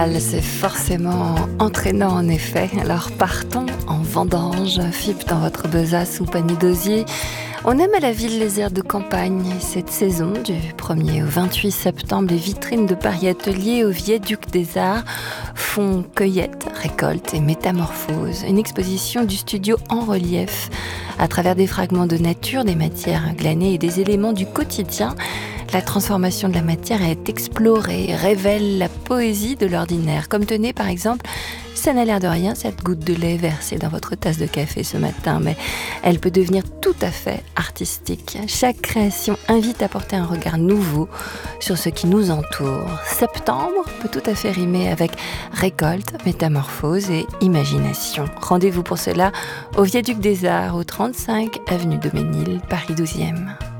littoral, c'est forcément entraînant en effet. Alors partons en vendange, fipe dans votre besace ou panier d'osier. On aime à la ville les aires de campagne. Cette saison, du 1er au 28 septembre, les vitrines de Paris Atelier au Viaduc des Arts font cueillette, récolte et métamorphose. Une exposition du studio en relief à travers des fragments de nature, des matières glanées et des éléments du quotidien. La transformation de la matière est explorée, révèle la poésie de l'ordinaire. Comme tenez par exemple, ça n'a l'air de rien cette goutte de lait versée dans votre tasse de café ce matin, mais elle peut devenir tout à fait artistique. Chaque création invite à porter un regard nouveau sur ce qui nous entoure. Septembre peut tout à fait rimer avec récolte, métamorphose et imagination. Rendez-vous pour cela au Viaduc des Arts, au 35 avenue de Ménil, Paris 12e.